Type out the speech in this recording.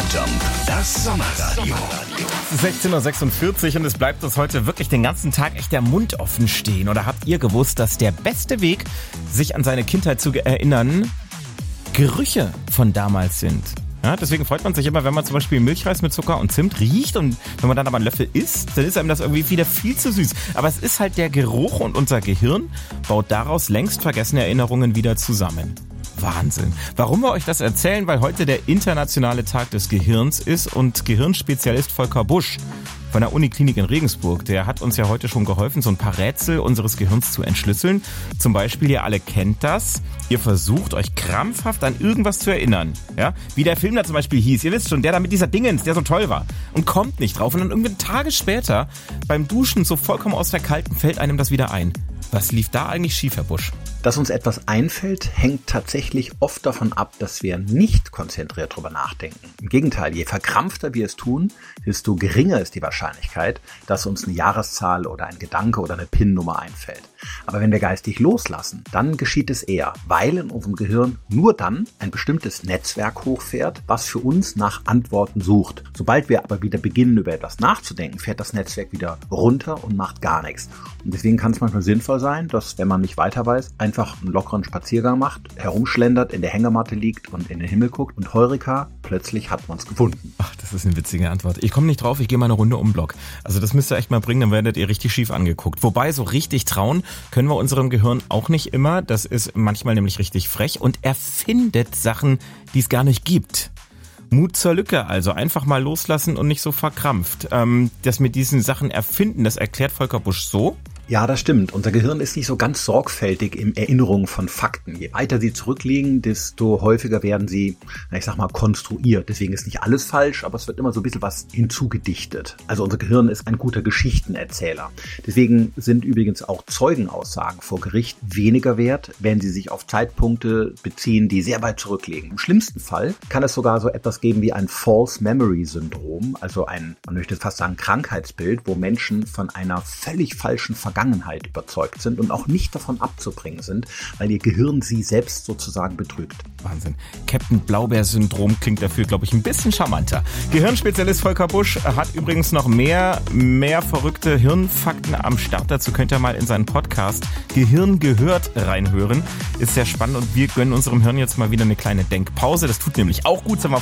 Jump, das Sommerradio. Es ist 16.46 Uhr und es bleibt uns heute wirklich den ganzen Tag echt der Mund offen stehen. Oder habt ihr gewusst, dass der beste Weg, sich an seine Kindheit zu erinnern, Gerüche von damals sind? Ja, deswegen freut man sich immer, wenn man zum Beispiel Milchreis mit Zucker und Zimt riecht, und wenn man dann aber einen Löffel isst, dann ist einem das irgendwie wieder viel zu süß. Aber es ist halt der Geruch, und unser Gehirn baut daraus längst vergessene Erinnerungen wieder zusammen. Wahnsinn. Warum wir euch das erzählen? Weil heute der internationale Tag des Gehirns ist, und Gehirnspezialist Volker Busch von der Uniklinik in Regensburg, der hat uns ja heute schon geholfen, so ein paar Rätsel unseres Gehirns zu entschlüsseln. Zum Beispiel, ihr alle kennt das, ihr versucht euch krampfhaft an irgendwas zu erinnern. Ja? Wie der Film da zum Beispiel hieß, ihr wisst schon, der da mit dieser Dingens, der so toll war, und kommt nicht drauf. Und dann irgendwie Tage später, beim Duschen so vollkommen aus der Kalten, fällt einem das wieder ein. Was lief da eigentlich schief, Herr Busch? Dass uns etwas einfällt, hängt tatsächlich oft davon ab, dass wir nicht konzentriert drüber nachdenken. Im Gegenteil, je verkrampfter wir es tun, desto geringer ist die Wahrscheinlichkeit, dass uns eine Jahreszahl oder ein Gedanke oder eine PIN-Nummer einfällt. Aber wenn wir geistig loslassen, dann geschieht es eher, weil in unserem Gehirn nur dann ein bestimmtes Netzwerk hochfährt, was für uns nach Antworten sucht. Sobald wir aber wieder beginnen, über etwas nachzudenken, fährt das Netzwerk wieder runter und macht gar nichts. Und deswegen kann es manchmal sinnvoll sein, dass, wenn man nicht weiter weiß, einfach einen lockeren Spaziergang macht, herumschlendert, in der Hängematte liegt und in den Himmel guckt, und heureka, plötzlich hat man es gefunden. Ach, das ist eine witzige Antwort. Ich komme nicht drauf, ich gehe mal eine Runde um den Block. Also das müsst ihr echt mal bringen, dann werdet ihr richtig schief angeguckt. Wobei, so richtig trauen können wir unserem Gehirn auch nicht immer. Das ist manchmal nämlich richtig frech und erfindet Sachen, die es gar nicht gibt. Mut zur Lücke, also einfach mal loslassen und nicht so verkrampft. Das mit diesen Sachen erfinden, das erklärt Volker Busch so: Ja, das stimmt. Unser Gehirn ist nicht so ganz sorgfältig im Erinnerung von Fakten. Je weiter sie zurückliegen, desto häufiger werden sie, konstruiert. Deswegen ist nicht alles falsch, aber es wird immer so ein bisschen was hinzugedichtet. Also unser Gehirn ist ein guter Geschichtenerzähler. Deswegen sind übrigens auch Zeugenaussagen vor Gericht weniger wert, wenn sie sich auf Zeitpunkte beziehen, die sehr weit zurückliegen. Im schlimmsten Fall kann es sogar so etwas geben wie ein False Memory Syndrom, also ein, man möchte fast sagen, Krankheitsbild, wo Menschen von einer völlig falschen Vergangenheit überzeugt sind und auch nicht davon abzubringen sind, weil ihr Gehirn sie selbst sozusagen betrügt. Wahnsinn. Captain Blaubeer-Syndrom klingt dafür, glaube ich, ein bisschen charmanter. Gehirnspezialist Volker Busch hat übrigens noch mehr verrückte Hirnfakten am Start. Dazu könnt ihr mal in seinen Podcast Gehirn gehört reinhören. Ist sehr spannend, und wir gönnen unserem Hirn jetzt mal wieder eine kleine Denkpause. Das tut nämlich auch gut, sagen wir